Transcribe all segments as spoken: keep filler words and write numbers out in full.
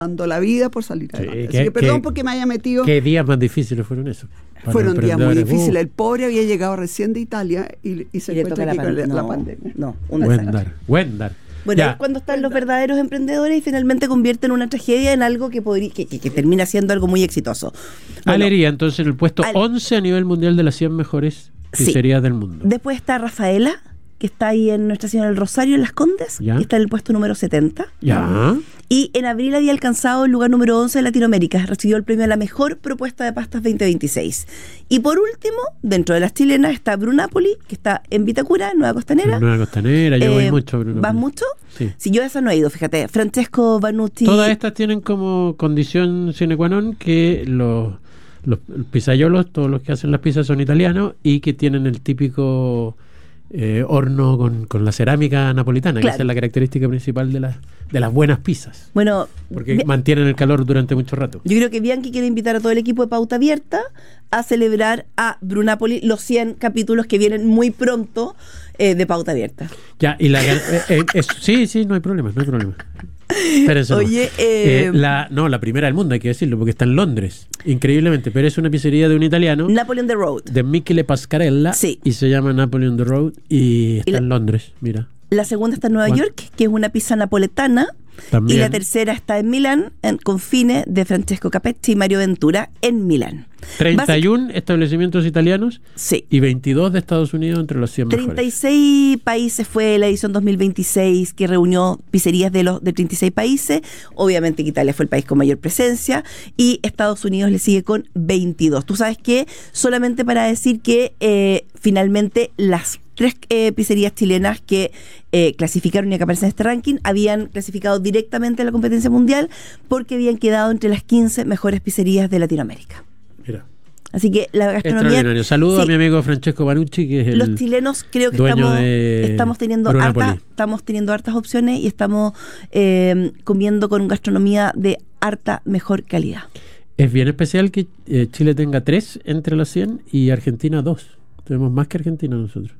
dando la vida por salir Sí, adelante. que- Así que perdón que- porque me haya metido. ¿Qué días más difíciles fueron esos? Para Fueron los días muy emprendedores. difíciles. Uh, El pobre había llegado recién de Italia y, y se Y le encuentra toca aquí la, con pan- la, la no, pandemia. no, un Buen desastre. dar, buen dar. Bueno, Ya. es cuando están los verdaderos emprendedores y finalmente convierten una tragedia en algo que, podría, que, que, que termina siendo algo muy exitoso. Bueno, Alería, entonces, en el puesto Al- once a nivel mundial de las cien mejores Sí. pizzerías del mundo. después está Rafaela, que está ahí en Nuestra Señora del Rosario, en Las Condes, Ya. que está en el puesto número setenta. Ya. Y en abril había alcanzado el lugar número once de Latinoamérica. Recibió el premio a la mejor propuesta de pastas veinte veintiséis. Y por último, dentro de las chilenas está Brunapoli, que está en Vitacura, Nueva Costanera. Nueva Costanera, yo voy Eh, mucho. Bruno. ¿Vas mucho? Sí. Si yo a esa no he ido, fíjate. Francesco Vanucci. Todas estas tienen como condición sine qua non que los, los pizzaiolos, todos los que hacen las pizzas son italianos y que tienen el típico eh, horno con, con la cerámica napolitana, Claro. que esa es la característica principal de las, de las buenas pizzas, Bueno, porque Bi- mantienen el calor durante mucho rato. yo creo que Bianchi quiere invitar a todo el equipo de Pauta Abierta a celebrar a Brunapoli los cien capítulos que vienen muy pronto eh, de Pauta Abierta. Ya, y la, eh, eh, es- sí, sí, no hay problema, no hay problema. Espérense nomás. Oye, eh, Eh, la, no, la primera del mundo, hay que decirlo, porque está en Londres, increíblemente, pero es una pizzería de un italiano, Napoli on the Road. de Michele Pascarella, Sí. y se llama Napoli on the Road, y está la- en Londres, mira. La segunda está en Nueva Bueno. York, que es una pizza napoletana. También. Y la tercera está en Milán, en Confine, de Francesco Capecci y Mario Ventura, en Milán. treinta y uno establecimientos italianos Sí. y veintidós de Estados Unidos entre los cien treinta y mejores. seis países fue la edición dos mil veintiséis, que reunió pizzerías de los de treinta y seis países. Obviamente que Italia fue el país con mayor presencia y Estados Unidos le sigue con veintidós. Tú sabes que, solamente para decir que eh, finalmente las tres eh, pizzerías chilenas que eh, clasificaron y que aparecen en este ranking habían clasificado directamente a la competencia mundial porque habían quedado entre las quince mejores pizzerías de Latinoamérica. Mira, Así que la gastronomía... extraordinario. Saludos Sí. a mi amigo Francesco Banucci, que es el Los chilenos creo que dueño estamos, de estamos teniendo Brunapoli. hartas, estamos teniendo hartas opciones y estamos eh, comiendo con gastronomía de harta mejor calidad. Es bien especial que eh, Chile tenga tres entre los cien y Argentina dos. Tenemos más que Argentina nosotros.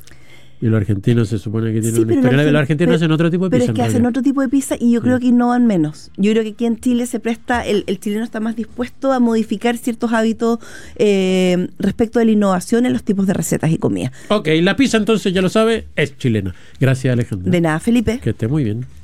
Y los argentinos se supone que tienen Sí, una pero historia. la Los gente- argentinos pero- hacen otro tipo de Pero pizza. es que en hacen realidad. otro tipo de pizza y yo creo Sí. que innovan menos. Yo creo que aquí en Chile se presta, el, el chileno está más dispuesto a modificar ciertos hábitos eh, respecto de la innovación en los tipos de recetas y comidas. Ok, la pizza entonces, ya lo sabe, es chilena. Gracias, Alejandro. De nada, Felipe. Que esté muy bien.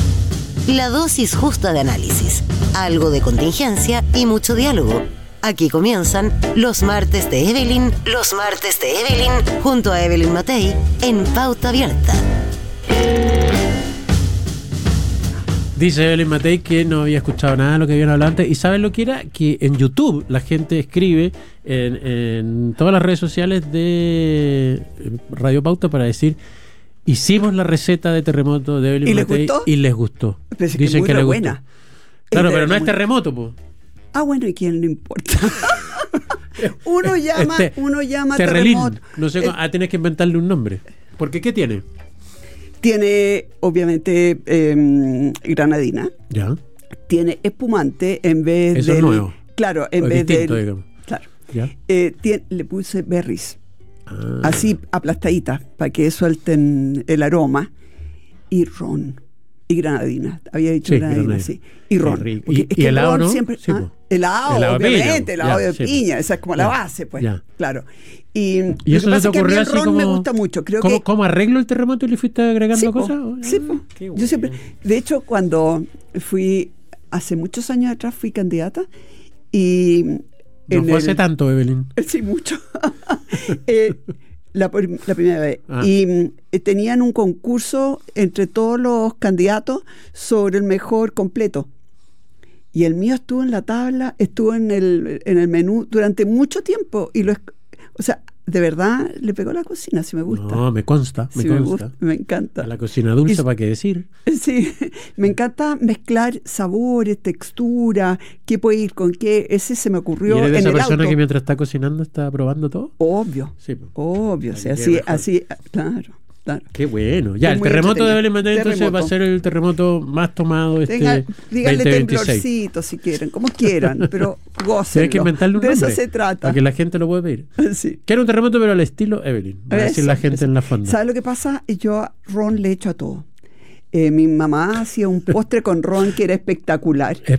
La dosis justa de análisis, algo de contingencia y mucho diálogo. Aquí comienzan los martes de Evelyn, los martes de Evelyn, junto a Evelyn Matei, en Pauta Abierta. Dice Evelyn Matei que no había escuchado nada de lo que habían hablado antes. ¿Y saben lo que era? Que en YouTube la gente escribe en, en todas las redes sociales de Radio Pauta para decir: hicimos la receta de terremoto de Evelyn ¿Y les Matei gustó? y les gustó. Pero es que Dicen muy que les gustó. buena. Claro, Es pero no es muy- terremoto, pues. Ah, bueno, ¿y quién le importa? uno llama, Este, uno llama Terrelín. terremoto. No sé, Eh, cómo- ah, tienes que inventarle un nombre. Porque ¿qué tiene? Tiene, obviamente, eh, granadina. Ya. Tiene espumante en vez Eso es del... nuevo. Claro, en O es vez distinto, del... digamos. Claro. Ya. Eh, tiene- le puse berries, Ah. así aplastaditas, para que suelten el aroma. Y ron. Y granadina. Había dicho Sí, granadina, granadina. sí. Y ron. Qué rico. Porque Y- es y que el helado, ron ¿no? siempre... Sí, ah, po. helado, Helado de piña, obviamente, helado ya, de sí, po. piña. Esa es como la Ya, base, pues. ya. Claro. Y, ¿Y lo eso que se te pasa es que a mí ocurrió el así ron como, me gusta mucho. Creo como, que como arreglo el terremoto y le fuiste agregando Sí, po, cosas? sí, po. Qué Yo bueno. siempre, de hecho, cuando fui, hace muchos años atrás, fui candidata y... No en fue el- hace tanto, Evelyn. Sí, mucho. Eh, la, prim- la primera vez. Ah. Y mm, eh, tenían un concurso entre todos los candidatos sobre el mejor completo. Y el mío estuvo en la tabla, estuvo en el, en el menú durante mucho tiempo. Y lo, esc- o sea, de verdad le pegó la cocina, si me gusta. No, me consta, me Sí, me consta. gusta, me encanta. A la cocina dulce, Y- ¿para qué decir? Sí, me encanta mezclar sabores, textura, qué puede ir con qué. Ese se me ¿Y ocurrió eres de en esa el persona auto. que mientras está cocinando está probando todo? Obvio, Sí, po. obvio. Ay, O sea, qué así, mejor. así, claro, claro. Qué bueno. Ya, Es el muy terremoto de entretenido. Evelyn Matei entonces Terremoto. va a ser el terremoto más tomado este Tenga, díganle veinte veintiséis. temblorcito si quieren, como quieran, pero gócenlo. Tienes que inventarle un De nombre. eso se trata. Para que la gente lo pueda pedir. Sí. Quiero un terremoto, pero al estilo Evelyn. Va a decir Eso, la gente eso. en la fonda. ¿Sabes lo que pasa? Yo a ron le echo a todo. Eh, mi mamá hacía un postre con ron que era espectacular.